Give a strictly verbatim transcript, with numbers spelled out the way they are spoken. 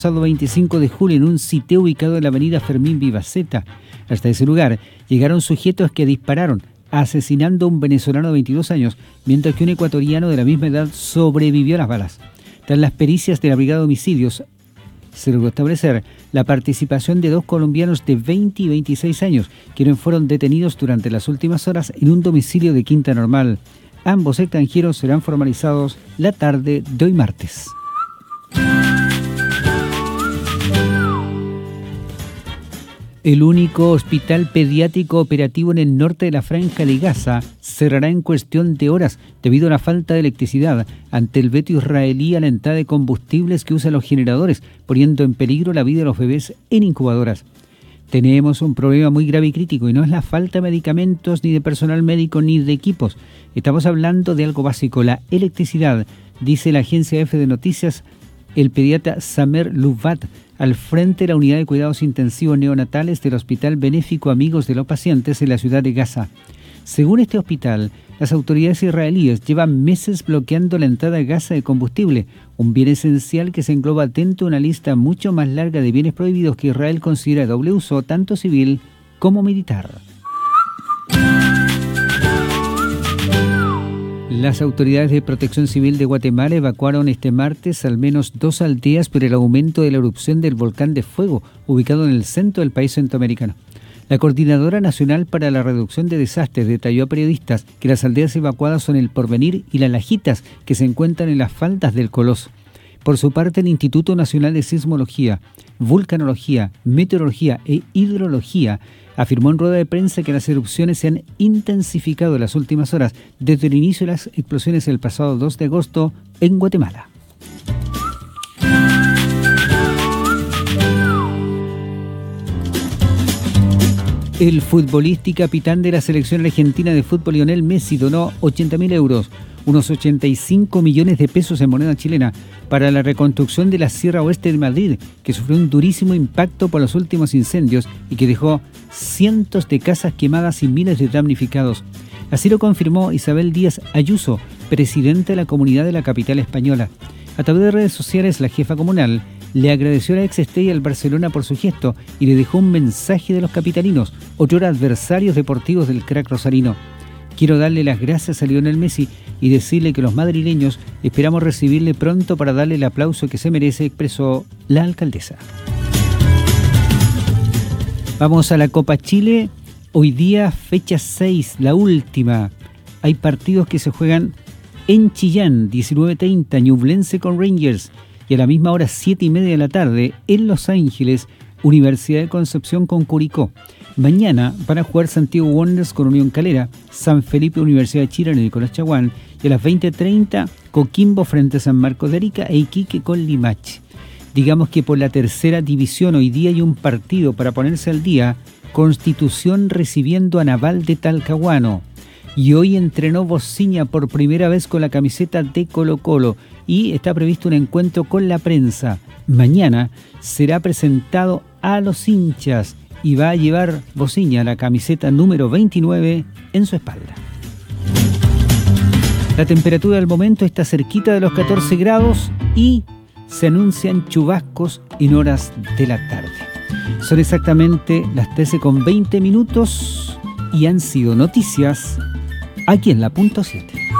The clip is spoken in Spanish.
Pasado veinticinco de julio en un sitio ubicado en la avenida Fermín Vivaceta. Hasta ese lugar llegaron sujetos que dispararon, asesinando a un venezolano de veintidós años, mientras que un ecuatoriano de la misma edad sobrevivió a las balas. Tras las pericias de la Brigada de Homicidios, se logró establecer la participación de dos colombianos de veinte y veintiséis años, quienes fueron detenidos durante las últimas horas en un domicilio de Quinta Normal. Ambos extranjeros serán formalizados la tarde de hoy martes. El único hospital pediátrico operativo en el norte de la Franja de Gaza cerrará en cuestión de horas debido a la falta de electricidad ante el veto israelí a la entrada de combustibles que usan los generadores, poniendo en peligro la vida de los bebés en incubadoras. Tenemos un problema muy grave y crítico y no es la falta de medicamentos, ni de personal médico, ni de equipos. Estamos hablando de algo básico, la electricidad, dice la agencia F de Noticias el pediatra Samer Lubat, al frente de la unidad de cuidados intensivos neonatales del Hospital Benéfico Amigos de los Pacientes en la ciudad de Gaza. Según este hospital, las autoridades israelíes llevan meses bloqueando la entrada a Gaza de combustible, un bien esencial que se engloba dentro de una lista mucho más larga de bienes prohibidos que Israel considera de doble uso, tanto civil como militar. Las autoridades de Protección Civil de Guatemala evacuaron este martes al menos dos aldeas por el aumento de la erupción del volcán de fuego, ubicado en el centro del país centroamericano. La Coordinadora Nacional para la Reducción de Desastres detalló a periodistas que las aldeas evacuadas son El Porvenir y Las Lajitas, que se encuentran en las faldas del Coloso. Por su parte, el Instituto Nacional de Sismología, Vulcanología, Meteorología e Hidrología afirmó en rueda de prensa que las erupciones se han intensificado en las últimas horas desde el inicio de las explosiones el pasado dos de agosto en Guatemala. El futbolista y capitán de la selección argentina de fútbol, Lionel Messi, donó ochenta mil euros, unos ochenta y cinco millones de pesos en moneda chilena, para la reconstrucción de la Sierra Oeste de Madrid, que sufrió un durísimo impacto por los últimos incendios y que dejó cientos de casas quemadas y miles de damnificados. Así lo confirmó Isabel Díaz Ayuso, presidenta de la comunidad de la capital española. A través de redes sociales, la jefa comunal le agradeció a la ex-estrella del Barcelona por su gesto y le dejó un mensaje de los capitalinos, otrora adversarios deportivos del crack rosarino. Quiero darle las gracias a Lionel Messi y decirle que los madrileños esperamos recibirle pronto para darle el aplauso que se merece, expresó la alcaldesa. Vamos a la Copa Chile. Hoy día, fecha seis, la última. Hay partidos que se juegan en Chillán, diecinueve treinta, Ñublense con Rangers. Y a la misma hora, siete y media de la tarde, en Los Ángeles, Universidad de Concepción con Curicó. Mañana van a jugar Santiago Wanderers con Unión Calera, San Felipe Universidad de Chile en Nicolás Chaguán, y a las veinte treinta Coquimbo frente a San Marcos de Arica e Iquique con Limache. Digamos que por la tercera división hoy día hay un partido para ponerse al día, Constitución recibiendo a Naval de Talcahuano. Y hoy entrenó Bociña por primera vez con la camiseta de Colo Colo y está previsto un encuentro con la prensa. Mañana será presentado a los hinchas y va a llevar Bociña la camiseta número veintinueve en su espalda. La temperatura del momento está cerquita de los catorce grados y se anuncian chubascos en horas de la tarde. Son exactamente las trece con veinte minutos y han sido noticias aquí en la punto siete.